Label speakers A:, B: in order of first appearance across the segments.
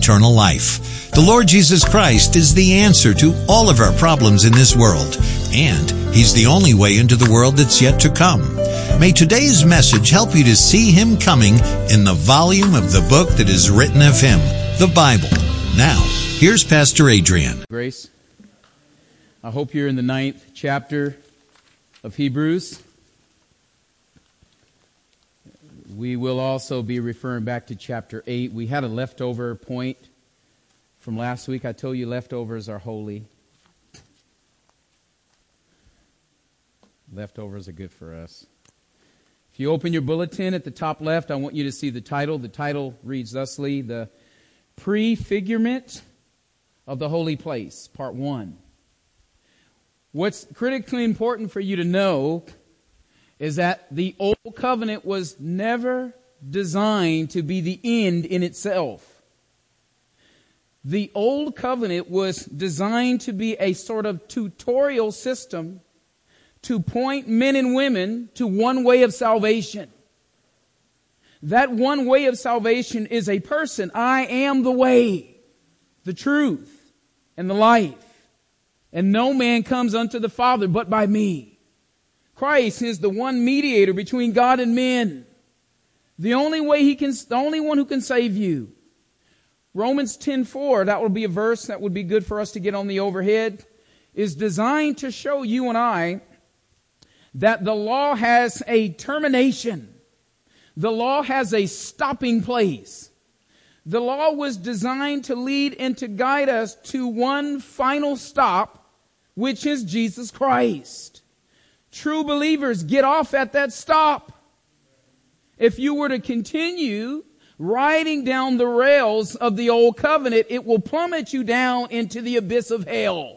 A: eternal life. The Lord Jesus Christ is the answer to all of our problems in this world, and He's the only way into the world that's yet to come. May today's message help you to see Him coming in the volume of the book that is written of Him, the Bible. Now, here's Pastor Adrian.
B: Grace, I hope you're in the 9th chapter of Hebrews. We will also be referring back to chapter 8. We had a leftover point from last week. I told you leftovers are holy. Leftovers are good for us. If you open your bulletin at the top left, I want you to see the title. The title reads thusly, The Prefigurement of the Holy Place, Part 1. What's critically important for you to know is that the Old Covenant was never designed to be the end in itself. The Old Covenant was designed to be a sort of tutorial system to point men and women to one way of salvation. That one way of salvation is a person. I am the way, the truth, and the life. And no man comes unto the Father but by me. Christ is the one mediator between God and men. The only one who can save you. Romans 10:4, that will be a verse that would be good for us to get on the overhead, is designed to show you and I that the law has a termination. The law has a stopping place. The law was designed to lead and to guide us to one final stop, which is Jesus Christ. True believers get off at that stop. If you were to continue riding down the rails of the old covenant, it will plummet you down into the abyss of hell.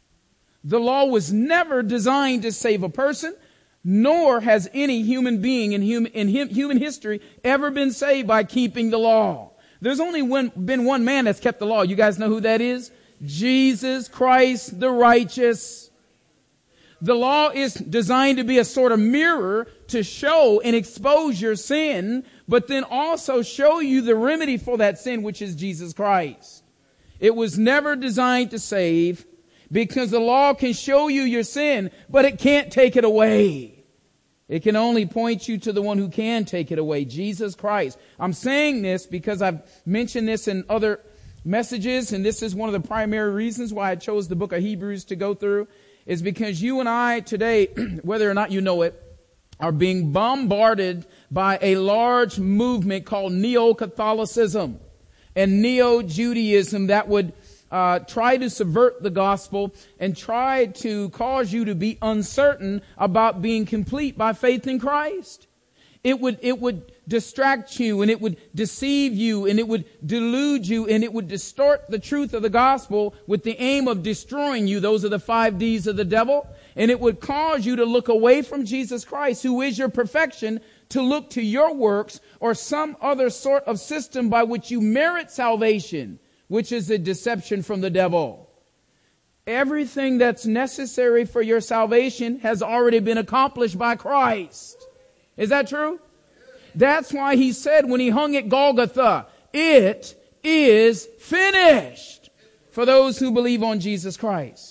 B: The law was never designed to save a person, nor has any human being in human history ever been saved by keeping the law. There's only been one man that's kept the law. You guys know who that is? Jesus Christ the righteous. The law is designed to be a sort of mirror to show and expose your sin, but then also show you the remedy for that sin, which is Jesus Christ. It was never designed to save, because the law can show you your sin, but it can't take it away. It can only point you to the one who can take it away, Jesus Christ. I'm saying this because I've mentioned this in other messages, and this is one of the primary reasons why I chose the book of Hebrews to go through, is because you and I today, whether or not you know it, are being bombarded by a large movement called Neo-Catholicism and Neo-Judaism that would try to subvert the gospel and try to cause you to be uncertain about being complete by faith in Christ. It would distract you, and it would deceive you, and it would delude you, and it would distort the truth of the gospel with the aim of destroying you. Those are the 5 Ds of the devil. And it would cause you to look away from Jesus Christ, who is your perfection, to look to your works or some other sort of system by which you merit salvation, which is a deception from the devil. Everything that's necessary for your salvation has already been accomplished by Christ. Is that true? That's why He said when He hung at Golgotha, it is finished, for those who believe on Jesus Christ.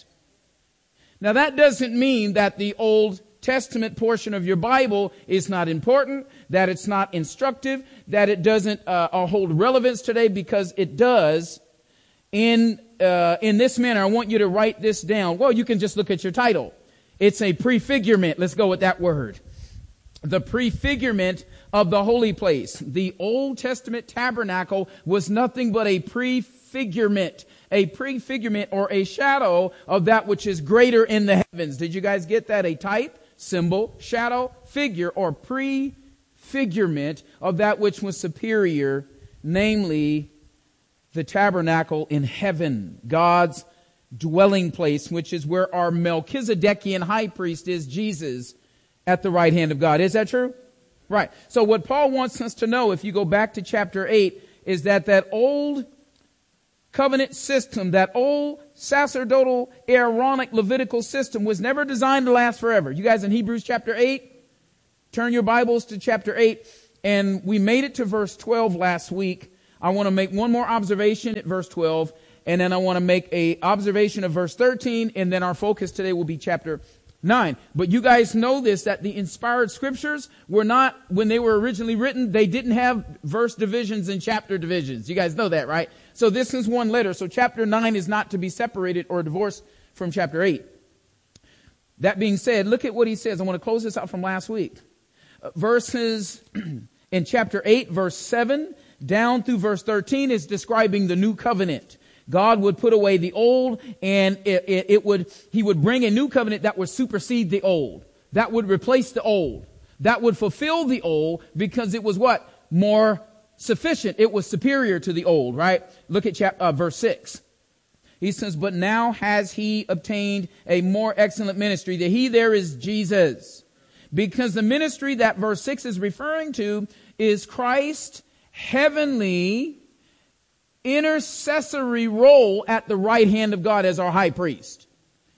B: Now that doesn't mean that the Old Testament portion of your Bible is not important, that it's not instructive, that it doesn't hold relevance today, because it does. In this manner, I want you to write this down. Well, you can just look at your title. It's a prefigurement. Let's go with that word. The prefigurement of the holy place. The Old Testament tabernacle was nothing but a prefigurement or a shadow of that which is greater in the heavens. Did you guys get that? A type, symbol, shadow, figure, or prefigurement of that which was superior, namely the tabernacle in heaven, God's dwelling place, which is where our Melchizedekian high priest is, Jesus, at the right hand of God. Is that true? Right. So what Paul wants us to know, if you go back to chapter 8, is that old covenant system, that old sacerdotal, Aaronic, Levitical system was never designed to last forever. You guys in Hebrews chapter 8, turn your Bibles to chapter 8, and we made it to verse 12 last week. I want to make one more observation at verse 12, and then I want to make a observation of verse 13, and then our focus today will be chapter 9. But you guys know this, that the inspired scriptures were not, when they were originally written, they didn't have verse divisions and chapter divisions. You guys know that, right? So this is one letter. So chapter 9 is not to be separated or divorced from chapter 8. That being said, look at what he says. I want to close this out from last week. Verses in chapter 8, verse 7, down through verse 13 is describing the new covenant. God would put away the old, and he would bring a new covenant that would supersede the old, that would replace the old, that would fulfill the old, because it was what? More sufficient. It was superior to the old, right? Look at verse 6. He says, but now has he obtained a more excellent ministry. The he there is Jesus. Because the ministry that verse 6 is referring to is Christ's heavenly intercessory role at the right hand of God as our high priest.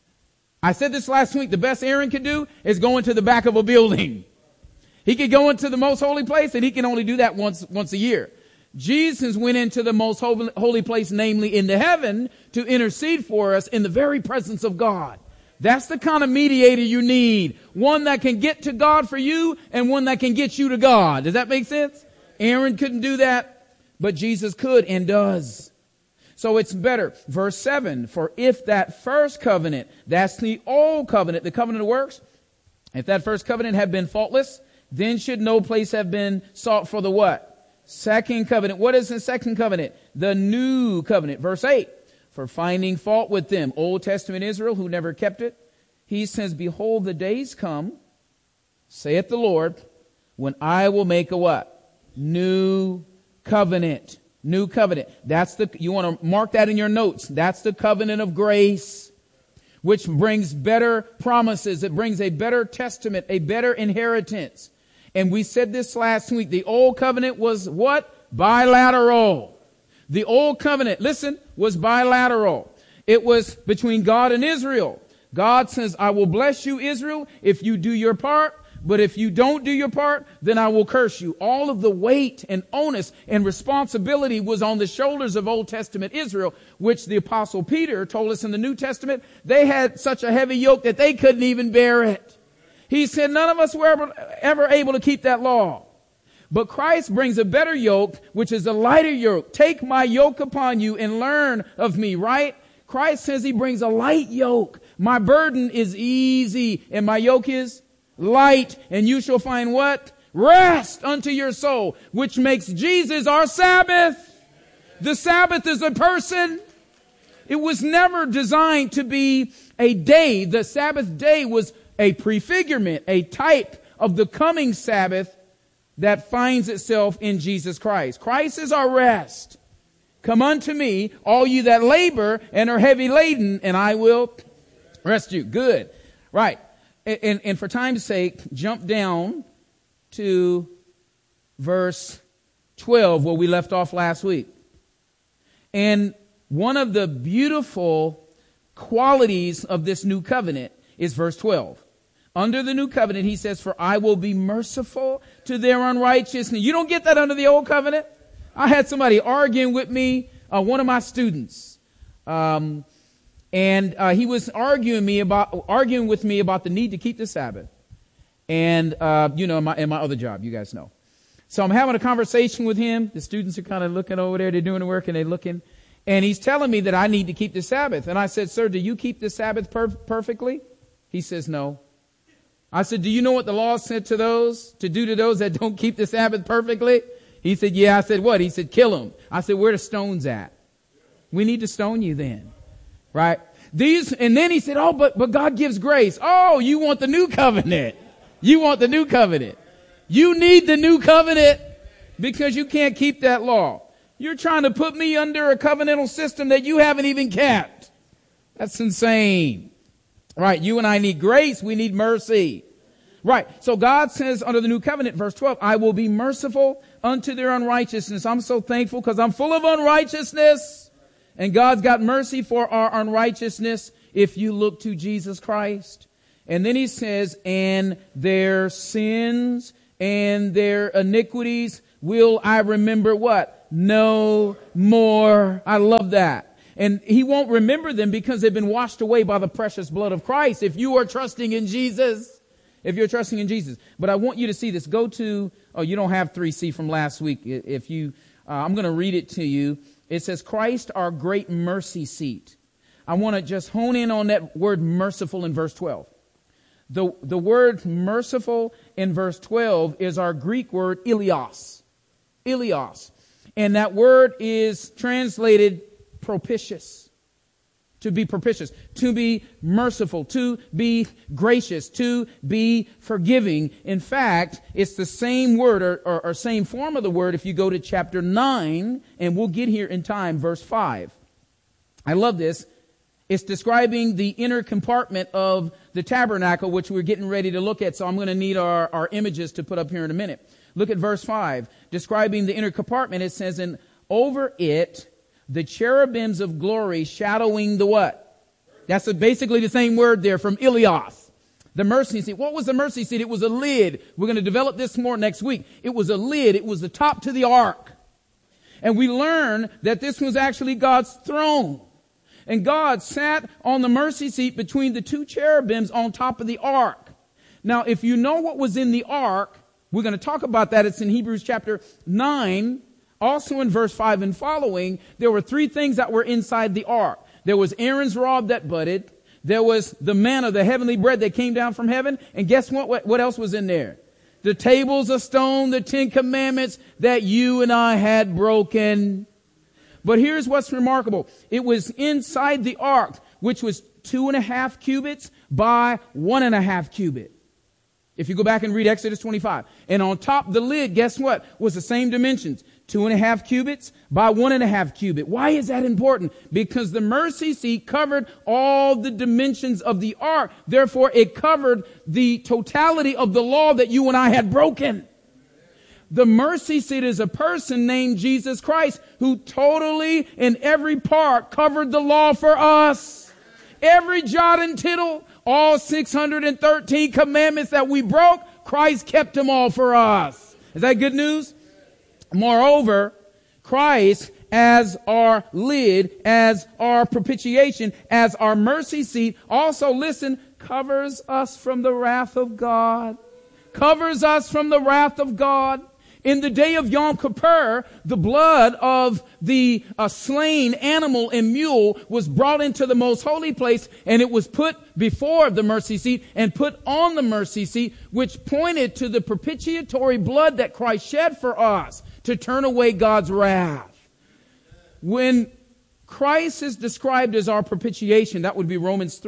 B: I said this last week. The best Aaron could do is go into the back of a building. He could go into the most holy place, and he can only do that once a year. Jesus went into the most holy place, namely into heaven, to intercede for us in the very presence of God. That's the kind of mediator you need. One that can get to God for you and one that can get you to God. Does that make sense? Aaron couldn't do that, but Jesus could and does. So it's better. Verse 7, for if that first covenant, that's the old covenant, the covenant of works, if that first covenant had been faultless, then should no place have been sought for the what? Second covenant. What is the second covenant? The new covenant. Verse 8. For finding fault with them, Old Testament Israel, who never kept it, he says, behold, the days come, saith the Lord, when I will make a what? New covenant. New covenant. You want to mark that in your notes. That's the covenant of grace, which brings better promises. It brings a better testament, a better inheritance. And we said this last week. The old covenant was what? Bilateral. The old covenant, listen, was bilateral. It was between God and Israel. God says, I will bless you, Israel, if you do your part. But if you don't do your part, then I will curse you. All of the weight and onus and responsibility was on the shoulders of Old Testament Israel, which the Apostle Peter told us in the New Testament, they had such a heavy yoke that they couldn't even bear it. He said, none of us were ever able to keep that law. But Christ brings a better yoke, which is a lighter yoke. Take my yoke upon you and learn of me, right? Christ says he brings a light yoke. My burden is easy and my yoke is light, and you shall find what? Rest unto your soul, which makes Jesus our Sabbath. The Sabbath is a person. It was never designed to be a day. The Sabbath day was a prefigurement, a type of the coming Sabbath that finds itself in Jesus Christ. Christ is our rest. Come unto me, all you that labor and are heavy laden, and I will rest you. Good. Right. And for time's sake, jump down to verse 12 where we left off last week. And one of the beautiful qualities of this new covenant is verse 12. Under the new covenant, he says, for I will be merciful to their unrighteousness. You don't get that under the old covenant. I had somebody arguing with me, one of my students. And he was arguing with me about the need to keep the Sabbath. And, in my other job, you guys know. So I'm having a conversation with him. The students are kind of looking over there. They're doing the work and they're looking. And he's telling me that I need to keep the Sabbath. And I said, sir, do you keep the Sabbath perfectly? He says, no. I said, do you know what the law said to those that don't keep the Sabbath perfectly? He said, yeah. I said, what? He said, kill them. I said, where are the stones at? We need to stone you then. Right? And then he said, oh, but God gives grace. Oh, you want the new covenant. You want the new covenant. You need the new covenant because you can't keep that law. You're trying to put me under a covenantal system that you haven't even kept. That's insane. Right. You and I need grace. We need mercy. Right. So God says under the new covenant, verse 12, I will be merciful unto their unrighteousness. I'm so thankful because I'm full of unrighteousness. And God's got mercy for our unrighteousness if you look to Jesus Christ. And then he says, and their sins and their iniquities will I remember what? No more. I love that. And he won't remember them because they've been washed away by the precious blood of Christ. If you are trusting in Jesus, if you're trusting in Jesus. But I want you to see this. Go to, you don't have 3C from last week. If you, I'm going to read it to you. It says, Christ, our great mercy seat. I want to just hone in on that word merciful in verse 12. The word merciful in verse 12 is our Greek word ilios. Ilios. And that word is translated propitious. To be propitious. To be merciful. To be gracious. To be forgiving. In fact, it's the same word or same form of the word if you go to chapter 9, and we'll get here in time, verse 5. I love this. It's describing the inner compartment of the tabernacle, which we're getting ready to look at. So I'm going to need our images to put up here in a minute. Look at verse 5. Describing the inner compartment, it says, and over it, the cherubims of glory shadowing the what? That's basically the same word there from Ilios. The mercy seat. What was the mercy seat? It was a lid. We're going to develop this more next week. It was a lid. It was the top to the ark. And we learn that this was actually God's throne. And God sat on the mercy seat between the two cherubims on top of the ark. Now, if you know what was in the ark, we're going to talk about that. It's in Hebrews chapter 9. Also in verse 5 and following, there were three things that were inside the ark. There was Aaron's rod that budded. There was the manna, the heavenly bread that came down from heaven. And guess what? What else was in there? The tables of stone, the 10 commandments that you and I had broken. But here's what's remarkable. It was inside the ark, which was 2.5 cubits by 1.5 cubit. If you go back and read Exodus 25. And on top the lid, guess what? Was the same dimensions. 2.5 cubits by 1.5 cubit. Why is that important? Because the mercy seat covered all the dimensions of the ark. Therefore, it covered the totality of the law that you and I had broken. The mercy seat is a person named Jesus Christ who totally in every part covered the law for us. Every jot and tittle, all 613 commandments that we broke, Christ kept them all for us. Is that good news? Moreover, Christ as our lid, as our propitiation, as our mercy seat, also, listen, covers us from the wrath of God. Covers us from the wrath of God. In the day of Yom Kippur, the blood of the slain animal and mule was brought into the most holy place, and it was put before the mercy seat and put on the mercy seat, which pointed to the propitiatory blood that Christ shed for us to turn away God's wrath. When Christ is described as our propitiation, that would be Romans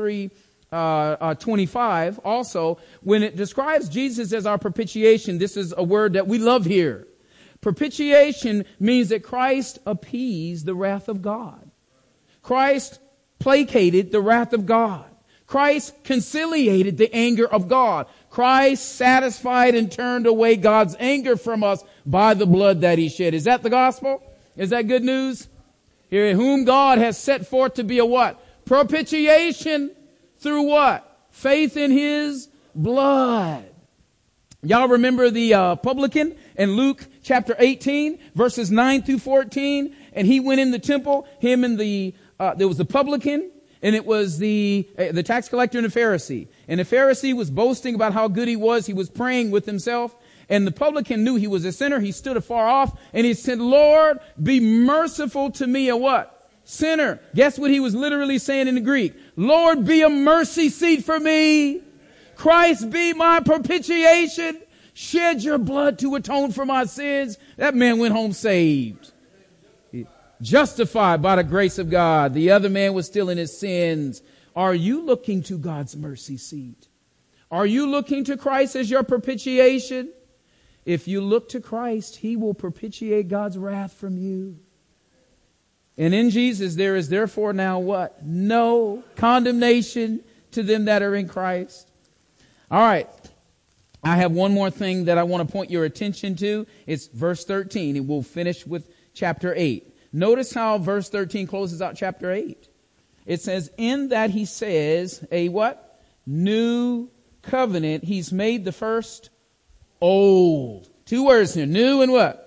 B: 3:25. Also, when it describes Jesus as our propitiation, this is a word that we love here. Propitiation means that Christ appeased the wrath of God. Christ placated the wrath of God. Christ conciliated the anger of God. Christ satisfied and turned away God's anger from us by the blood that he shed. Is that the gospel? Is that good news? Here, whom God has set forth to be a what? Propitiation. Through what? Faith in his blood. Y'all remember the publican in Luke chapter 18, verses 9 through 14? And he went in the temple, him and there was the publican, and it was the tax collector and the Pharisee. And the Pharisee was boasting about how good he was. He was praying with himself. And the publican knew he was a sinner. He stood afar off and he said, Lord, be merciful to me, a what? Sinner. Guess what he was literally saying in the Greek? Lord, be a mercy seat for me. Christ, be my propitiation. Shed your blood to atone for my sins. That man went home saved. Justified by the grace of God. The other man was still in his sins. Are you looking to God's mercy seat? Are you looking to Christ as your propitiation? If you look to Christ, he will propitiate God's wrath from you. And in Jesus, there is therefore now what? No condemnation to them that are in Christ. All right. I have one more thing that I want to point your attention to. It's verse 13. And we'll finish with chapter 8. Notice how verse 13 closes out chapter 8. It says, in that he says, a what? New covenant. He's made the first old. Two words here. New and what?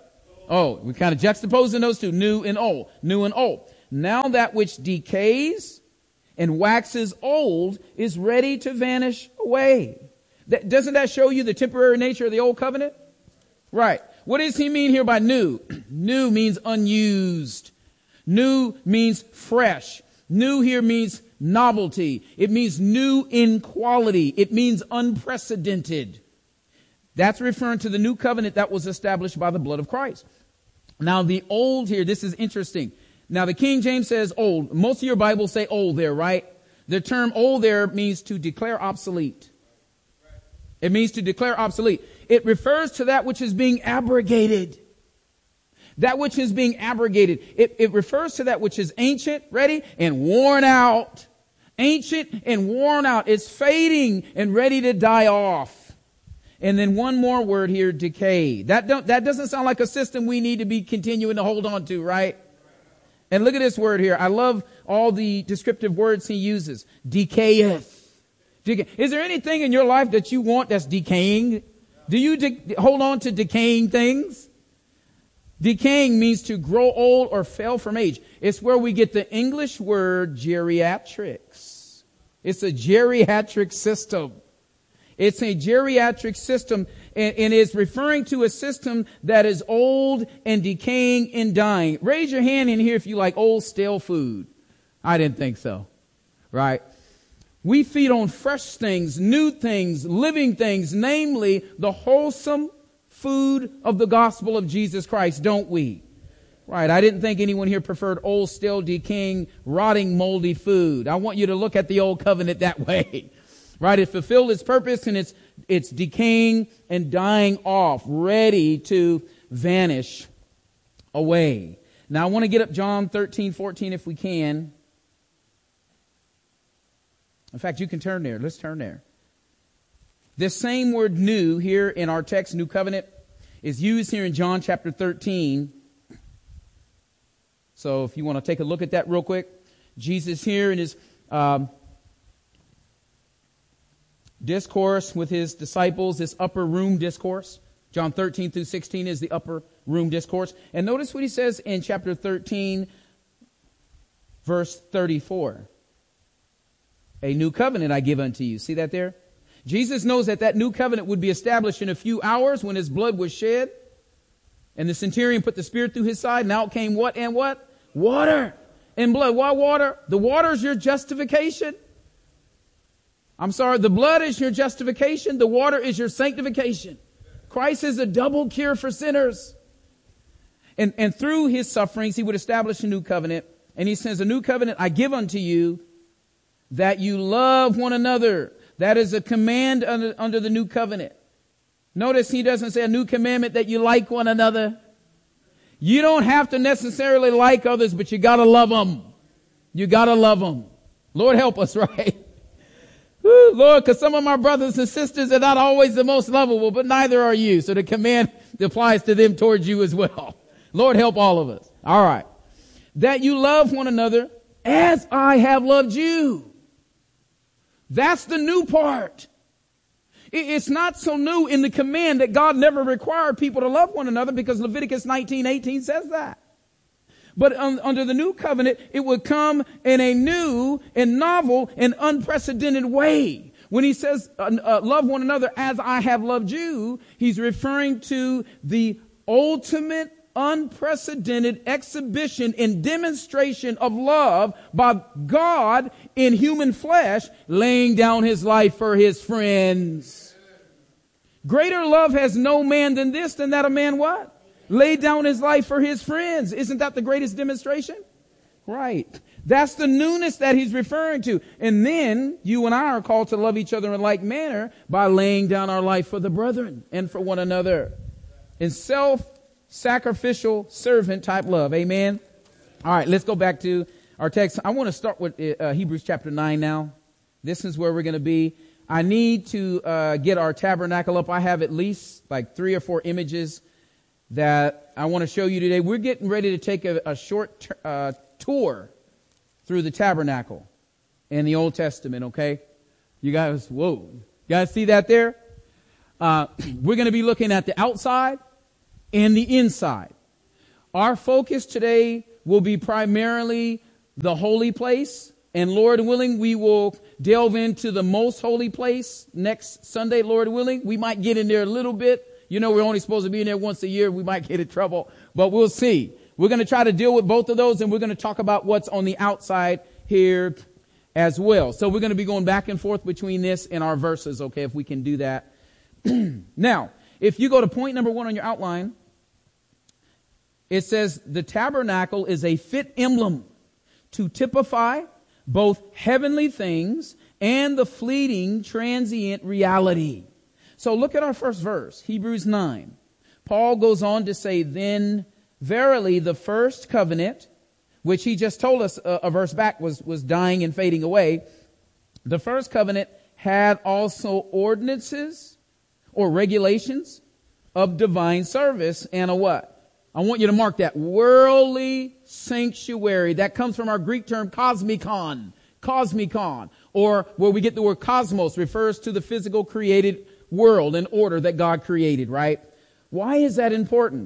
B: old. We kind of juxtaposing those two, new and old, new and old. Now that which decays and waxes old is ready to vanish away. Doesn't that show you the temporary nature of the old covenant? Right. What does he mean here by new? New means unused. New means fresh. New here means novelty. It means new in quality. It means unprecedented. That's referring to the new covenant that was established by the blood of Christ. Now the old here, this is interesting. Now the King James says old. Most of your Bibles say old there, right? The term old there means to declare obsolete. It means to declare obsolete. It refers to that which is being abrogated. That which is being abrogated. It refers to that which is ancient, ready, and worn out. Ancient and worn out. It's fading and ready to die off. And then one more word here, decay. That doesn't sound like a system we need to be continuing to hold on to, right? And look at this word here. I love all the descriptive words he uses. Decayeth. Is there anything in your life that you want that's decaying? Do you hold on to decaying things? Decaying means to grow old or fail from age. It's where we get the English word geriatrics. It's a geriatric system. It's a geriatric system, and it's referring to a system that is old and decaying and dying. Raise your hand in here if you like old stale food. I didn't think so. Right? We feed on fresh things, new things, living things, namely the wholesome food of the gospel of Jesus Christ, don't we? Right. I didn't think anyone here preferred old, stale, decaying, rotting, moldy food. I want you to look at the old covenant that way. Right. It fulfilled its purpose, and it's decaying and dying off, ready to vanish away. Now I want to get up John 13:14 if we can. In fact, you can turn there. Let's turn there. This same word new here in our text, New Covenant, is used here in John chapter 13. So if you want to take a look at that real quick. Jesus here in his discourse with his disciples, this upper room discourse. John 13 through 16 is the upper room discourse. And notice what he says in chapter 13, verse 34. A new covenant I give unto you. See that there? Jesus knows that new covenant would be established in a few hours when his blood was shed. And the centurion put the spear through his side, and out came what and what? Water and blood. Why water? The water is your justification. I'm sorry, the blood is your justification. The water is your sanctification. Christ is a double cure for sinners. And through his sufferings, he would establish a new covenant. And he says, a new covenant I give unto you, that you love one another. That is a command under the new covenant. Notice he doesn't say a new commandment that you like one another. You don't have to necessarily like others, but you gotta love them. You gotta love them. Lord help us, right? Woo, Lord, because some of my brothers and sisters are not always the most lovable, but neither are you. So the command applies to them towards you as well. Lord help all of us. All right. That you love one another as I have loved you. That's the new part. It's not so new in the command that God never required people to love one another, because Leviticus 19:18 says that. But under the new covenant, it would come in a new and novel and unprecedented way. When he says, love one another as I have loved you, he's referring to the ultimate unprecedented exhibition and demonstration of love by God in human flesh, laying down his life for his friends. Greater love has no man than this, than that a man what? Laid down his life for his friends. Isn't that the greatest demonstration? Right. That's the newness that he's referring to. And then you and I are called to love each other in like manner by laying down our life for the brethren and for one another in self-sacrificial servant type love. Amen. All right, let's go back to our text. I want to start with Hebrews chapter 9 now. This is where we're going to be. I need to get our tabernacle up. I have at least like 3 or 4 images that I want to show you today. We're getting ready to take a short tour through the tabernacle in the Old Testament, okay? You guys, whoa. You guys see that there? We're going to be looking at the outside and the inside. Our focus today will be primarily the holy place. And Lord willing, we will delve into the most holy place next Sunday, Lord willing. We might get in there a little bit. You know, we're only supposed to be in there once a year. We might get in trouble, but we'll see. We're going to try to deal with both of those, and we're going to talk about what's on the outside here as well. So we're going to be going back and forth between this and our verses, okay, if we can do that. Now, if you go to point number 1 on your outline, it says the tabernacle is a fit emblem to typify both heavenly things and the fleeting transient reality. So look at our first verse, Hebrews 9. Paul goes on to say, then verily the first covenant, which he just told us a verse back was dying and fading away. The first covenant had also ordinances or regulations of divine service and a what? I want you to mark that. Worldly sanctuary. That comes from our Greek term cosmikon. Cosmikon. Or where we get the word cosmos, refers to the physical created world and order that God created, right? Why is that important?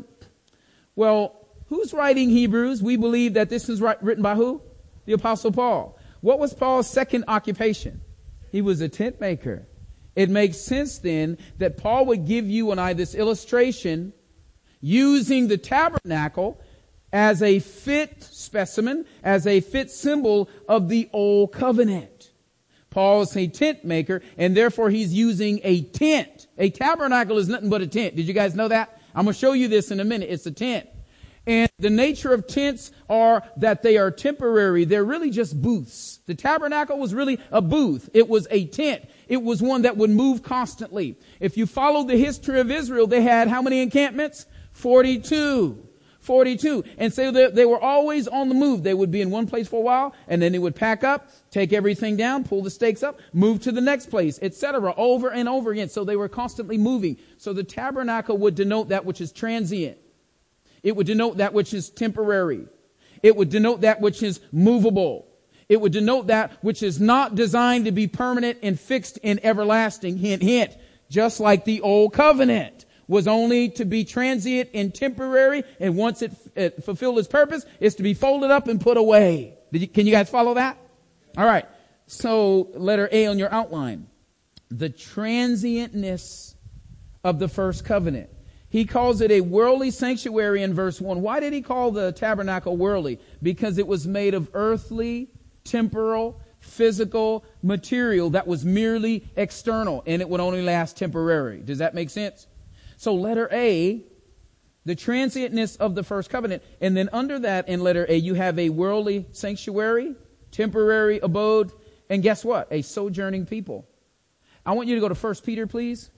B: Well, who's writing Hebrews? We believe that this is written by who? The Apostle Paul. What was Paul's second occupation? He was a tent maker. It makes sense then that Paul would give you and I this illustration using the tabernacle as a fit specimen, as a fit symbol of the old covenant. Paul is a tent maker, and therefore he's using a tent. A tabernacle is nothing but a tent. Did you guys know that? I'm going to show you this in a minute. It's a tent. And the nature of tents are that they are temporary. They're really just booths. The tabernacle was really a booth. It was a tent. It was one that would move constantly. If you follow the history of Israel, they had how many encampments? 42. And so they were always on the move. They would be in one place for a while, and then they would pack up, take everything down, pull the stakes up, move to the next place, etc., over and over again. So they were constantly moving. So the tabernacle would denote that which is transient. It would denote that which is temporary. It would denote that which is movable. It would denote that which is not designed to be permanent and fixed and everlasting. Hint, hint. Just like the old covenant was only to be transient and temporary, and once it fulfilled its purpose, it's to be folded up and put away. Can you guys follow that? All right. So letter A on your outline. The transientness of the first covenant. He calls it a worldly sanctuary in verse 1. Why did he call the tabernacle worldly? Because it was made of earthly, temporal, physical material that was merely external, and it would only last temporary. Does that make sense? So letter A, the transientness of the first covenant. And then under that in letter A, you have a worldly sanctuary, temporary abode, and guess what? A sojourning people. I want you to go to 1 Peter, please.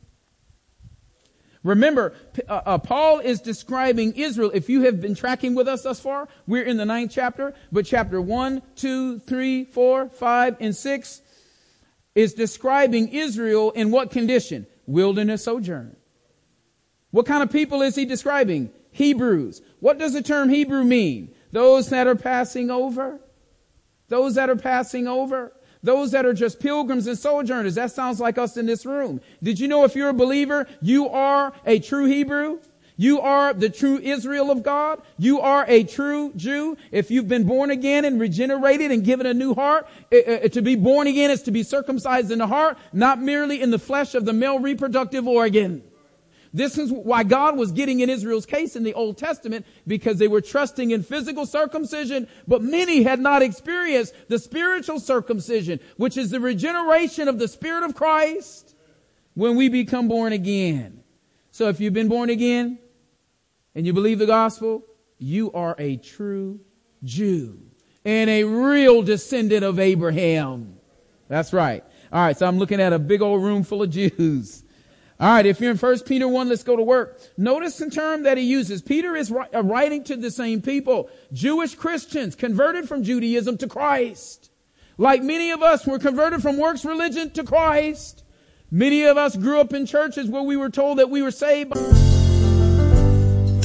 B: Remember, Paul is describing Israel. If you have been tracking with us thus far, we're in the 9th chapter, but chapter 1, 2, 3, 4, 5, and 6 is describing Israel in what condition? Wilderness sojourn. What kind of people is he describing? Hebrews. What does the term Hebrew mean? Those that are passing over. Those that are passing over. Those that are just pilgrims and sojourners. That sounds like us in this room. Did you know if you're a believer, you are a true Hebrew? You are the true Israel of God. You are a true Jew. If you've been born again and regenerated and given a new heart, to be born again is to be circumcised in the heart, not merely in the flesh of the male reproductive organ. This is why God was getting in Israel's case in the Old Testament, because they were trusting in physical circumcision, but many had not experienced the spiritual circumcision, which is the regeneration of the Spirit of Christ when we become born again. So if you've been born again and you believe the gospel, you are a true Jew and a real descendant of Abraham. That's right. All right, so I'm looking at a big old room full of Jews. All right, if you're in 1 Peter 1, let's go to work. Notice the term that he uses. Peter is writing to the same people, Jewish Christians converted from Judaism to Christ. Like many of us were converted from works religion to Christ. Many of us grew up in churches where we were told that we were saved.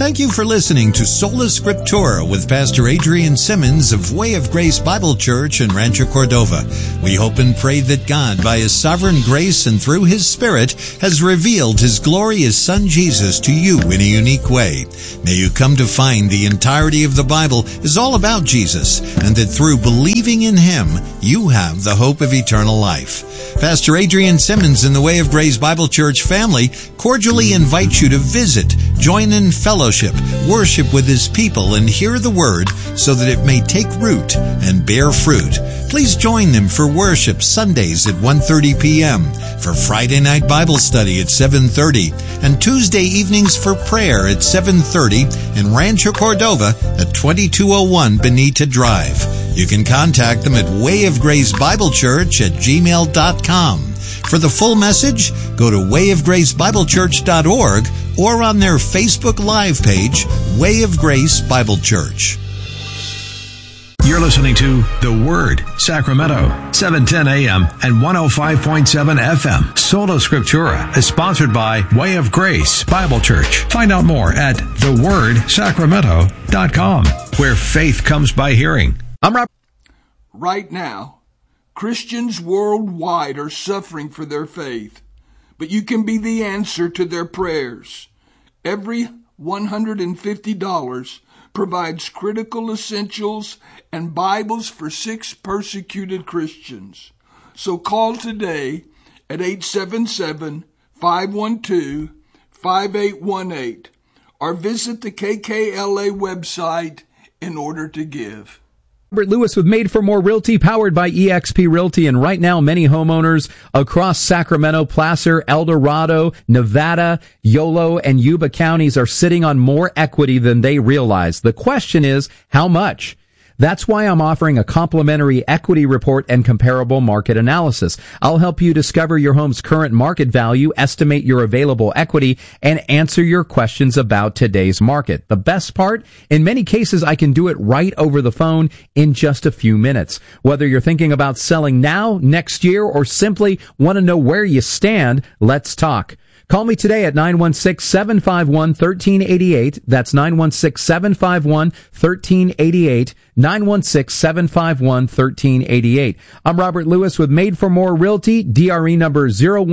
A: Thank you for listening to Sola Scriptura with Pastor Adrian Simmons of Way of Grace Bible Church in Rancho Cordova. We hope and pray that God, by His sovereign grace and through His Spirit, has revealed His glorious Son Jesus to you in a unique way. May you come to find the entirety of the Bible is all about Jesus, and that through believing in Him, you have the hope of eternal life. Pastor Adrian Simmons and the Way of Grace Bible Church family cordially invite you to visit, join in fellowship, worship with His people, and hear the Word so that it may take root and bear fruit. Please join them for worship Sundays at 1:30 p.m., for Friday night Bible study at 7:30, and Tuesday evenings for prayer at 7:30 in Rancho Cordova at 2201 Benita Drive. You can contact them at wayofgracebiblechurch@gmail.com. For the full message, go to wayofgracebiblechurch.org or on their Facebook Live page, Way of Grace Bible Church.
C: You're listening to The Word, Sacramento, 710 AM and 105.7 FM. Sola Scriptura is sponsored by Way of Grace Bible Church. Find out more at thewordsacramento.com, where faith comes by hearing. I'm Rob.
D: Right now, Christians worldwide are suffering for their faith, but you can be the answer to their prayers. Every $150 provides critical essentials and Bibles for 6 persecuted Christians. So call today at 877-512-5818 or visit the KKLA website in order to give.
E: Robert Lewis with Made for More Realty, powered by eXp Realty. And right now, many homeowners across Sacramento, Placer, El Dorado, Nevada, Yolo, and Yuba counties are sitting on more equity than they realize. The question is, how much? That's why I'm offering a complimentary equity report and comparable market analysis. I'll help you discover your home's current market value, estimate your available equity, and answer your questions about today's market. The best part, in many cases, I can do it right over the phone in just a few minutes. Whether you're thinking about selling now, next year, or simply want to know where you stand, let's talk. Call me today at 916-751-1388. That's 916-751-1388. 916-751-1388. I'm Robert Lewis with Made for More Realty, DRE number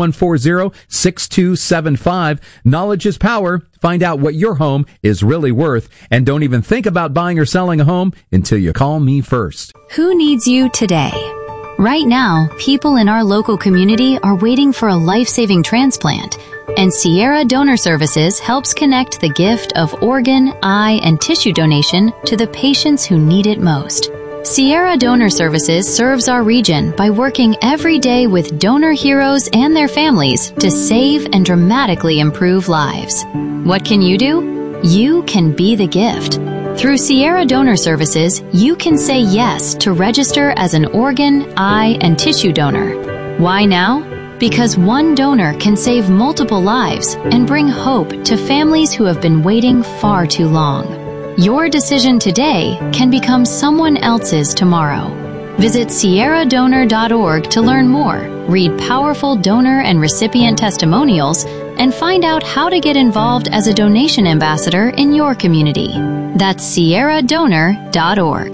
E: 0140-6275. Knowledge is power. Find out what your home is really worth, and don't even think about buying or selling a home until you call me first.
F: Who needs you today? Right now, people in our local community are waiting for a life-saving transplant, and Sierra Donor Services helps connect the gift of organ, eye, and tissue donation to the patients who need it most. Sierra Donor Services serves our region by working every day with donor heroes and their families to save and dramatically improve lives. What can you do? You can be the gift. Through Sierra Donor Services, you can say yes to register as an organ, eye, and tissue donor. Why now? Because one donor can save multiple lives and bring hope to families who have been waiting far too long. Your decision today can become someone else's tomorrow. Visit sierradonor.org to learn more, read powerful donor and recipient testimonials, and find out how to get involved as a donation ambassador in your community. That's sierradonor.org.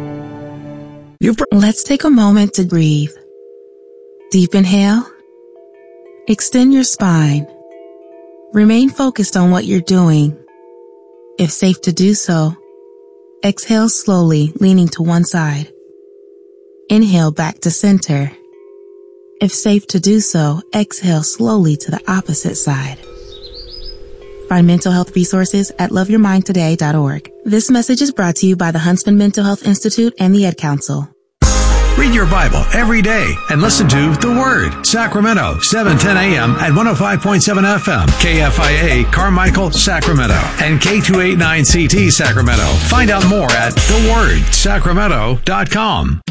G: Let's take a moment to breathe. Deep inhale. Extend your spine. Remain focused on what you're doing. If safe to do so, exhale slowly, leaning to one side. Inhale back to center. If safe to do so, exhale slowly to the opposite side. Find mental health resources at loveyourmindtoday.org. This message is brought to you by the Huntsman Mental Health Institute and the Ed Council.
C: Read your Bible every day and listen to The Word, Sacramento, 710 AM at 105.7 FM, KFIA, Carmichael, Sacramento, and K289CT, Sacramento. Find out more at thewordsacramento.com.